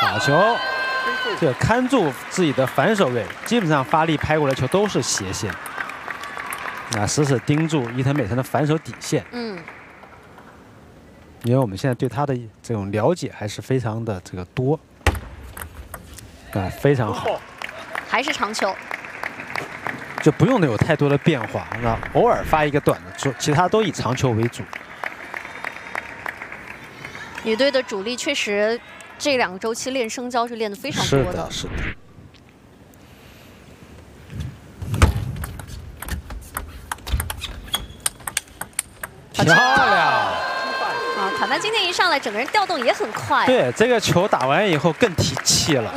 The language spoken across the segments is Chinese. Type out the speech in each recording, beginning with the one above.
好球，这看住自己的反手位，基本上发力拍过来球都是斜线。啊，死死盯住伊藤美诚的反手底线。因为我们现在对他的这种了解还是非常的这个多。啊，非常好。 还是长球。 就不用有太多的变化，那偶尔发一个短的，其他都以长球为主。 女队的主力确实这2个周期练生交是练得非常多的。 是的。漂亮！ 啊，卡丹今天一上来，整个人调动也很快。 对，这个球打完以后更提气了。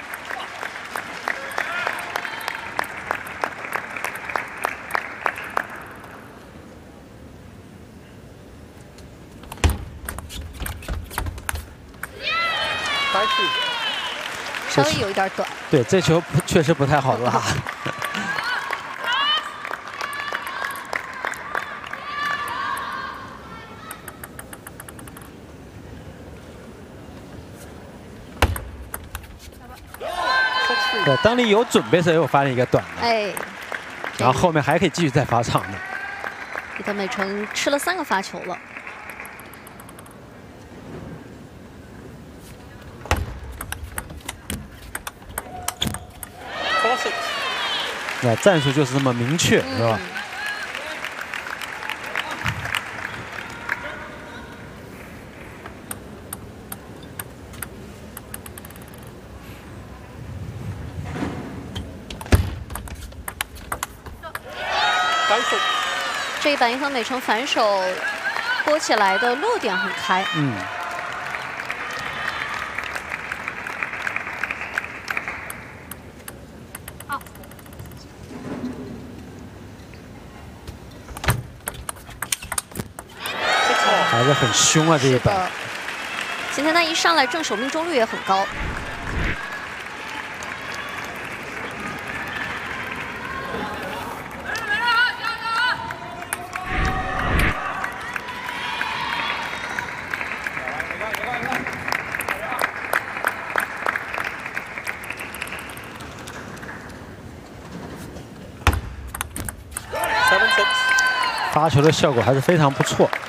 稍微有一点短。 对，这球确实不太好拉。对，当你有准备时候，又发了一个短的。 哎。 然后后面还可以继续再发长的。 伊藤美诚吃了3个发球了。 那战术就是这么明确，是吧？ 这一板伊藤美诚反手拨起来的落点很开。 还是很凶啊，这一板。 今天他一上来正手命中率也很高。 发球的效果还是非常不错。